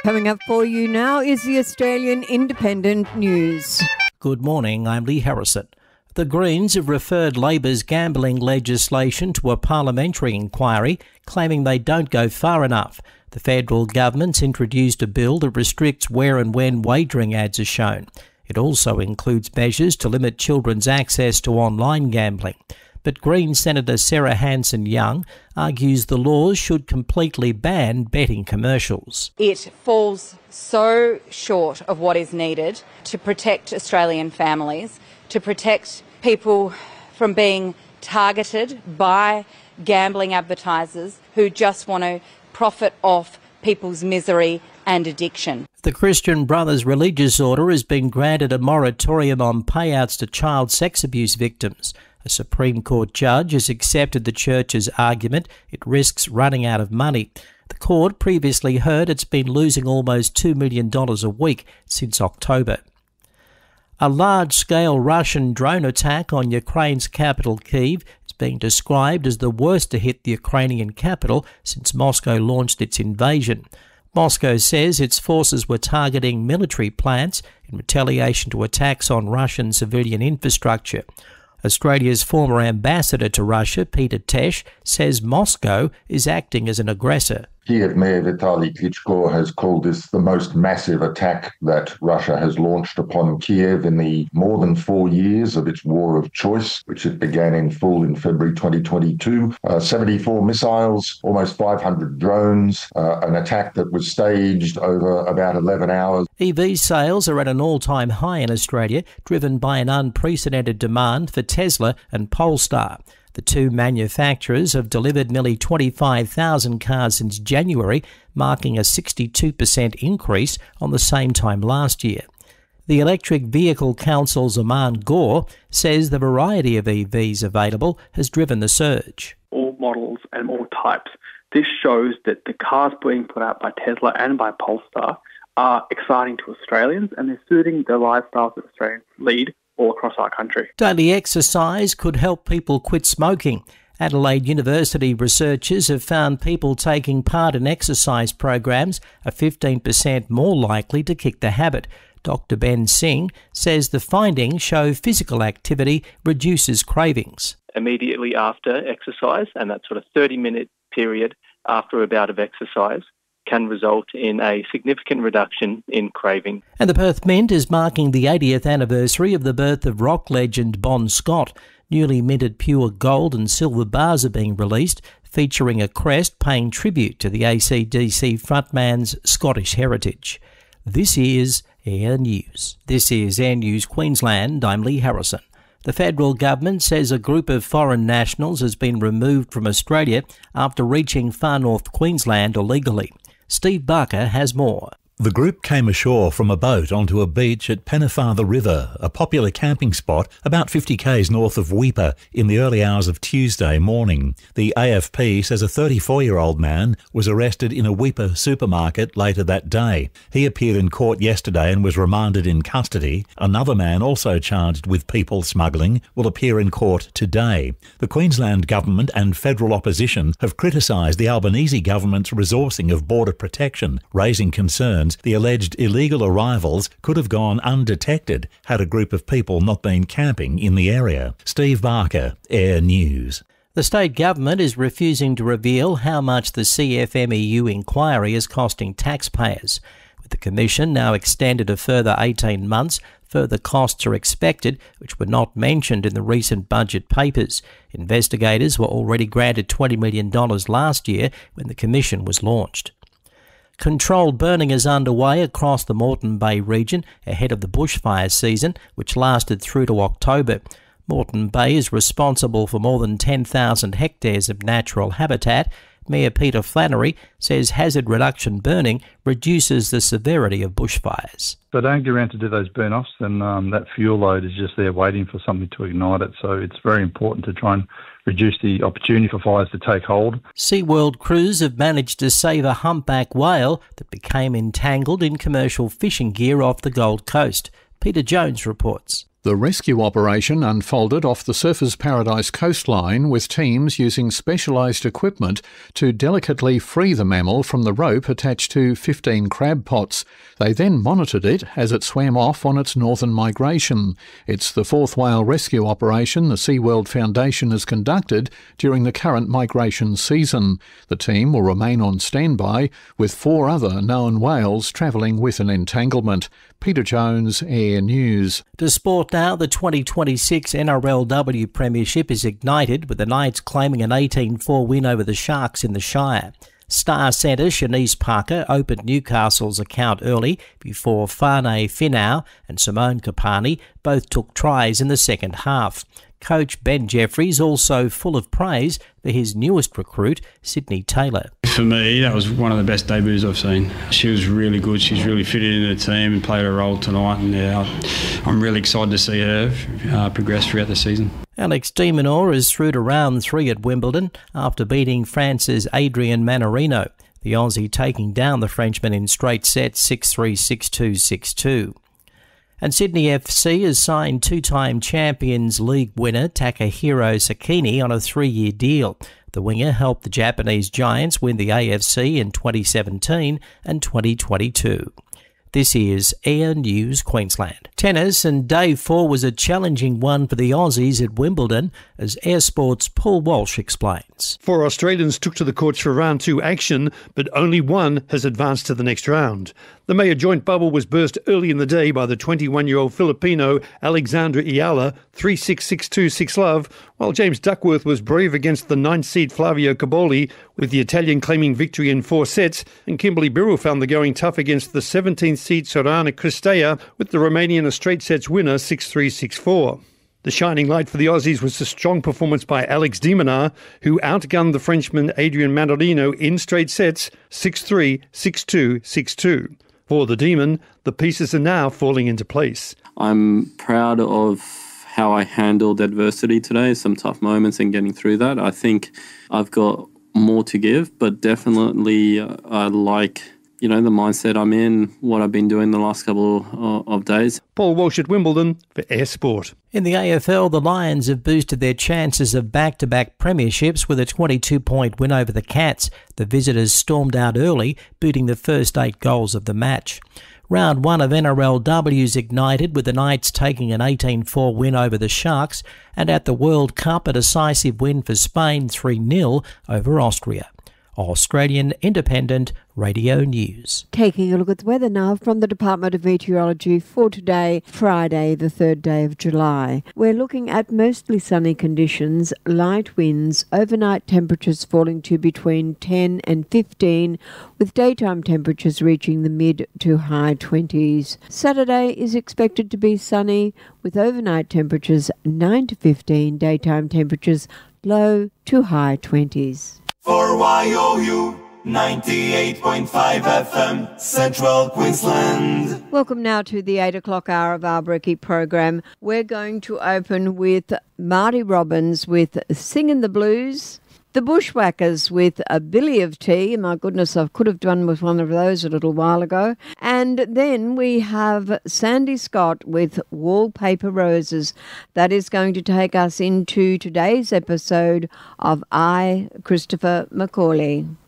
Coming up for you now is the Australian Independent News. Good morning, I'm Lee Harrison. The Greens have referred Labor's gambling legislation to a parliamentary inquiry, claiming they don't go far enough. The federal government's introduced a bill that restricts where and when wagering ads are shown. It also includes measures to limit children's access to online gambling. But Green Senator Sarah Hanson-Young argues the laws should completely ban betting commercials. It falls so short of what is needed to protect Australian families, to protect people from being targeted by gambling advertisers who just want to profit off people's misery and addiction. The Christian Brothers Religious Order has been granted a moratorium on payouts to child sex abuse victims. A Supreme Court judge has accepted the church's argument it risks running out of money. The court previously heard it's been losing almost $2 million a week since October. A large-scale Russian drone attack on Ukraine's capital Kyiv is being described as the worst to hit the Ukrainian capital since Moscow launched its invasion. Moscow says its forces were targeting military plants in retaliation to attacks on Russian civilian infrastructure. Australia's former ambassador to Russia, Peter Tesh, says Moscow is acting as an aggressor. Kiev Mayor Vitaly Klitschko has called this the most massive attack that Russia has launched upon Kiev in the more than 4 years of its war of choice, which it began in full in February 2022. 74 missiles, almost 500 drones, an attack that was staged over about 11 hours. EV sales are at an all-time high in Australia, driven by an unprecedented demand for Tesla and Polestar. The two manufacturers have delivered nearly 25,000 cars since January, marking a 62% increase on the same time last year. The Electric Vehicle Council's Aman Gore says the variety of EVs available has driven the surge. All models and all types. This shows that the cars being put out by Tesla and by Polestar are exciting to Australians, and they're suiting the lifestyles that Australians lead all across our country. Daily exercise could help people quit smoking. Adelaide University researchers have found people taking part in exercise programs are 15% more likely to kick the habit. Dr. Ben Singh says the findings show physical activity reduces cravings. Immediately after exercise, and that sort of 30-minute period after a bout of exercise, can result in a significant reduction in craving. And the Perth Mint is marking the 80th anniversary of the birth of rock legend Bon Scott. Newly minted pure gold and silver bars are being released, featuring a crest paying tribute to the AC/DC frontman's Scottish heritage. This is Air News. This is Air News Queensland. I'm Lee Harrison. The federal government says a group of foreign nationals has been removed from Australia after reaching far north Queensland illegally. Steve Barker has more. The group came ashore from a boat onto a beach at Pennefather River, a popular camping spot about 50 k's north of Weipa, in the early hours of Tuesday morning. The AFP says a 34-year-old man was arrested in a Weipa supermarket later that day. He appeared in court yesterday and was remanded in custody. Another man, also charged with people smuggling, will appear in court today. The Queensland government and federal opposition have criticised the Albanese government's resourcing of border protection, raising concerns the alleged illegal arrivals could have gone undetected had a group of people not been camping in the area. Steve Barker, Air News. The state government is refusing to reveal how much the CFMEU inquiry is costing taxpayers. With the Commission now extended a further 18 months, further costs are expected, which were not mentioned in the recent budget papers. Investigators were already granted $20 million last year when the Commission was launched. Controlled burning is underway across the Moreton Bay region ahead of the bushfire season, which lasted through to October. Moreton Bay is responsible for more than 10,000 hectares of natural habitat. Mayor Peter Flannery says hazard reduction burning reduces the severity of bushfires. If they don't get around to do those burn-offs, then that fuel load is just there waiting for something to ignite it. So it's very important to try and reduce the opportunity for fires to take hold. SeaWorld crews have managed to save a humpback whale that became entangled in commercial fishing gear off the Gold Coast. Peter Jones reports. The rescue operation unfolded off the Surfers Paradise coastline with teams using specialised equipment to delicately free the mammal from the rope attached to 15 crab pots. They then monitored it as it swam off on its northern migration. It's the fourth whale rescue operation the SeaWorld Foundation has conducted during the current migration season. The team will remain on standby with 4 other known whales travelling with an entanglement. Peter Jones, Air News. To sport now, the 2026 NRLW Premiership is ignited with the Knights claiming an 18-4 win over the Sharks in the Shire. Star centre Shanice Parker opened Newcastle's account early before Fane Finau and Simone Kapani both took tries in the second half. Coach Ben Jeffries also full of praise for his newest recruit, Sydney Taylor. For me, that was one of the best debuts I've seen. She was really good. She's really fitted into the team and played a role tonight. And I'm really excited to see her progress throughout the season. Alex de Minaur is through to round 3 at Wimbledon after beating France's Adrian Mannarino. The Aussie taking down the Frenchman in straight sets 6-3, 6-2, 6-2. And Sydney FC has signed 2-time Champions League winner Takahiro Sakini on a 3-year deal. The winger helped the Japanese Giants win the AFC in 2017 and 2022. This is Air News Queensland. Tennis, and day 4 was a challenging one for the Aussies at Wimbledon, as Air Sport's Paul Walsh explains. 4 Australians took to the courts for round 2 action, but only one has advanced to the next round. The Mayor joint bubble was burst early in the day by the 21-year-old Filipino Alexandra Iala, 3-6, 6-2, 6-love, while James Duckworth was brave against the 9th seed Flavio Caboli, with the Italian claiming victory in 4 sets, and Kimberly Birrell found the going tough against the 17th seed Sorana Cristea, with the Romanian a straight sets winner 6-3, 6-4. The shining light for the Aussies was a strong performance by Alex de Minaur, who outgunned the Frenchman Adrian Mannarino in straight sets 6-3, 6-2, 6-2. For the Demon, the pieces are now falling into place. I'm proud of how I handled adversity today, some tough moments and getting through that. I think I've got more to give, but definitely I like the mindset I'm in, what I've been doing the last couple of days. Paul Walsh at Wimbledon for Air Sport. In the AFL, the Lions have boosted their chances of back-to-back premierships with a 22-point win over the Cats. The visitors stormed out early, booting the first 8 goals of the match. Round 1 of NRLW's ignited with the Knights taking an 18-4 win over the Sharks, and at the World Cup a decisive win for Spain 3-0 over Austria. Australian Independent Radio News. Taking a look at the weather now from the Department of Meteorology for today, Friday, the 3rd day of July. We're looking at mostly sunny conditions, light winds, overnight temperatures falling to between 10 and 15, with daytime temperatures reaching the mid to high 20s. Saturday is expected to be sunny, with overnight temperatures 9 to 15, daytime temperatures low to high 20s. For YOU 98.5 FM, Central Queensland. Welcome now to the 8 o'clock hour of our Brekkie program. We're going to open with Marty Robbins with Singin' the Blues, the Bushwhackers with A Billy of Tea. My goodness, I could have done with one of those a little while ago. And then we have Sandy Scott with Wallpaper Roses. That is going to take us into today's episode of I, Christopher McCauley.